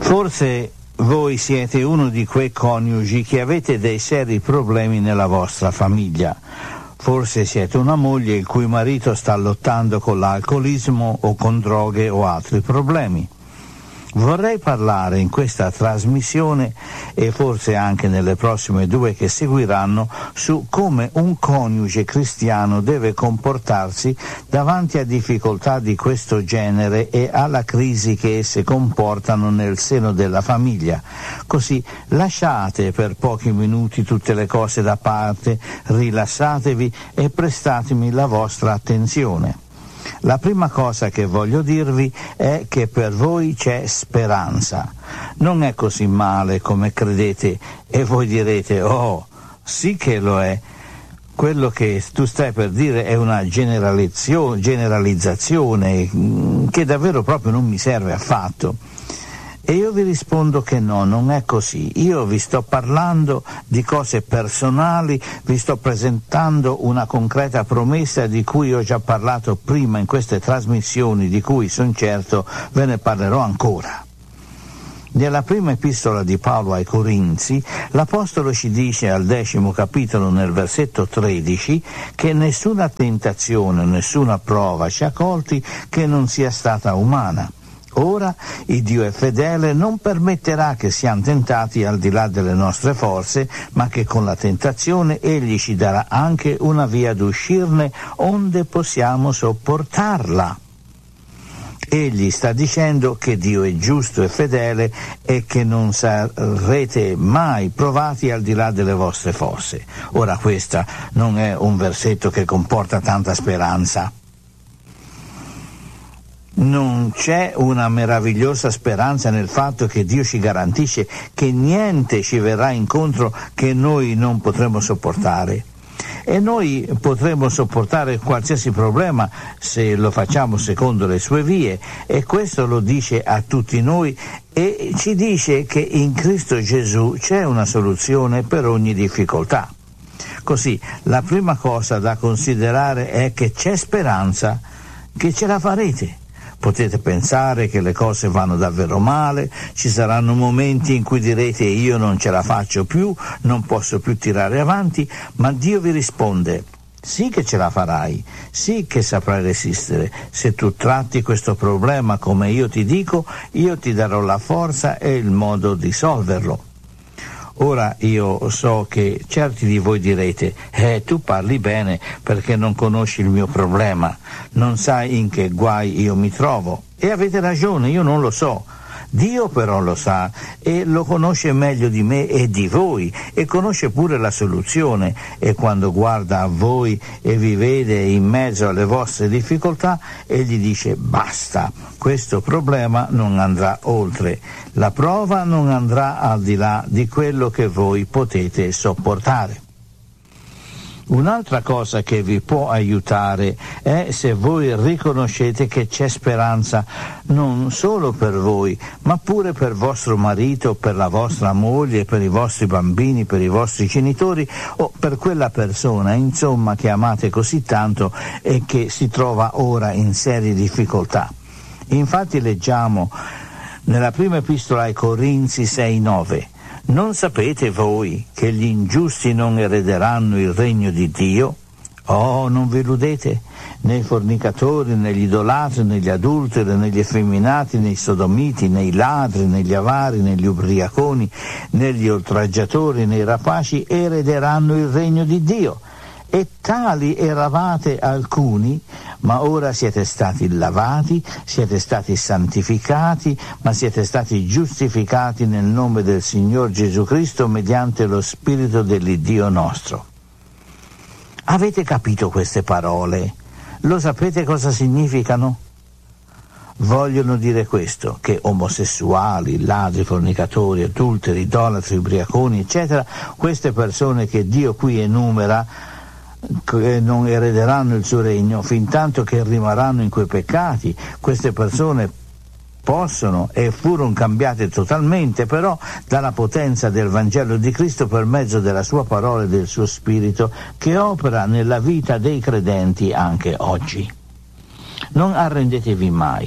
Forse voi siete uno di quei coniugi che avete dei seri problemi nella vostra famiglia. Forse siete una moglie il cui marito sta lottando con l'alcolismo o con droghe o altri problemi. Vorrei parlare in questa trasmissione, e forse anche nelle prossime 2 che seguiranno, su come un coniuge cristiano deve comportarsi davanti a difficoltà di questo genere e alla crisi che esse comportano nel seno della famiglia. Così lasciate per pochi minuti tutte le cose da parte, rilassatevi e prestatemi la vostra attenzione. La prima cosa che voglio dirvi è che per voi c'è speranza. Non è così male come credete, e voi direte: oh, sì che lo è. Quello che tu stai per dire è una generalizzazione che davvero proprio non mi serve affatto. E io vi rispondo che no, non è così. Io vi sto parlando di cose personali, vi sto presentando una concreta promessa di cui ho già parlato prima in queste trasmissioni, di cui son certo ve ne parlerò ancora. Nella prima epistola di Paolo ai Corinzi, l'Apostolo ci dice al 10° capitolo nel versetto 13 che nessuna tentazione, nessuna prova ci ha colti che non sia stata umana. Ora il Dio è fedele, non permetterà che siamo tentati al di là delle nostre forze, ma che con la tentazione Egli ci darà anche una via d'uscirne onde possiamo sopportarla. Egli sta dicendo che Dio è giusto e fedele e che non sarete mai provati al di là delle vostre forze. Ora questo non è un versetto che comporta tanta speranza. Non c'è una meravigliosa speranza nel fatto che Dio ci garantisce che niente ci verrà incontro che noi non potremo sopportare. E noi potremo sopportare qualsiasi problema se lo facciamo secondo le sue vie, e questo lo dice a tutti noi e ci dice che in Cristo Gesù c'è una soluzione per ogni difficoltà. Così la prima cosa da considerare è che c'è speranza, che ce la farete. Potete pensare che le cose vanno davvero male, ci saranno momenti in cui direte: io non ce la faccio più, non posso più tirare avanti, ma Dio vi risponde: sì che ce la farai, sì che saprai resistere. Se tu tratti questo problema come io ti dico, io ti darò la forza e il modo di risolverlo. Ora io so che certi di voi direte: tu parli bene perché non conosci il mio problema, non sai in che guai io mi trovo. E avete ragione, io non lo so. Dio però lo sa e lo conosce meglio di me e di voi, e conosce pure la soluzione, e quando guarda a voi e vi vede in mezzo alle vostre difficoltà, egli dice: basta, questo problema non andrà oltre, la prova non andrà al di là di quello che voi potete sopportare. Un'altra cosa che vi può aiutare è se voi riconoscete che c'è speranza non solo per voi, ma pure per vostro marito, per la vostra moglie, per i vostri bambini, per i vostri genitori o per quella persona, insomma, che amate così tanto e che si trova ora in serie difficoltà. Infatti leggiamo nella prima epistola ai Corinzi 6:9: non sapete voi che gli ingiusti non erederanno il regno di Dio? Oh, non vi illudete, né i fornicatori, né gli idolatri, né gli adulteri, né gli effeminati, né i sodomiti, né i ladri, né gli avari, né gli ubriaconi, né gli oltraggiatori, né i rapaci erederanno il regno di Dio. E tali eravate alcuni, ma ora siete stati lavati, siete stati santificati, ma siete stati giustificati nel nome del Signor Gesù Cristo mediante lo Spirito dell'Iddio nostro. Avete capito queste parole? Lo sapete cosa significano? Vogliono dire questo, che omosessuali, ladri, fornicatori, adulteri, idolatri, ubriaconi, eccetera, queste persone che Dio qui enumera, che non erederanno il suo regno fintanto che rimarranno in quei peccati. Queste persone possono e furono cambiate totalmente però dalla potenza del Vangelo di Cristo per mezzo della sua parola e del suo Spirito che opera nella vita dei credenti anche oggi. Non arrendetevi mai.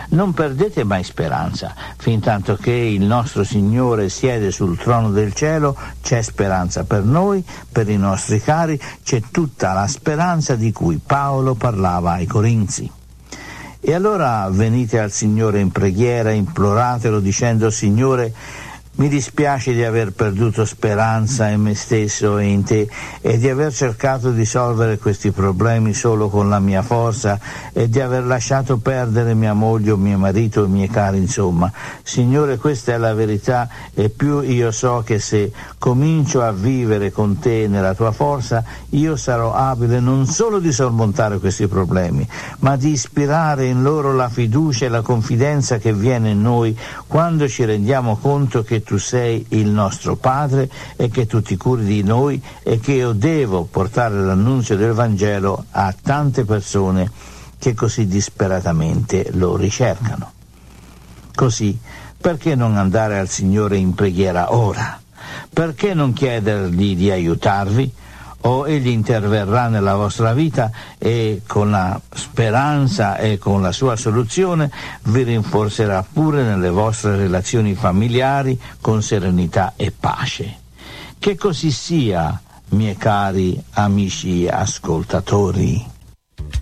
Non perdete mai speranza. Fintanto che il nostro Signore siede sul trono del cielo, c'è speranza per noi, per i nostri cari, c'è tutta la speranza di cui Paolo parlava ai Corinzi. E allora venite al Signore in preghiera, imploratelo dicendo: Signore, mi dispiace di aver perduto speranza in me stesso e in te, e di aver cercato di risolvere questi problemi solo con la mia forza, e di aver lasciato perdere mia moglie o mio marito o i miei cari, insomma. Signore, questa è la verità, e più io so che se comincio a vivere con te nella tua forza, io sarò abile non solo di sormontare questi problemi, ma di ispirare in loro la fiducia e la confidenza che viene in noi quando ci rendiamo conto che tu sei il nostro Padre e che tu ti curi di noi, e che io devo portare l'annunzio del Vangelo a tante persone che così disperatamente lo ricercano. Così, perché non andare al Signore in preghiera ora? Perché non chiedergli di aiutarvi? O egli interverrà nella vostra vita e con la speranza e con la sua soluzione vi rinforzerà pure nelle vostre relazioni familiari con serenità e pace. Che così sia, miei cari amici ascoltatori.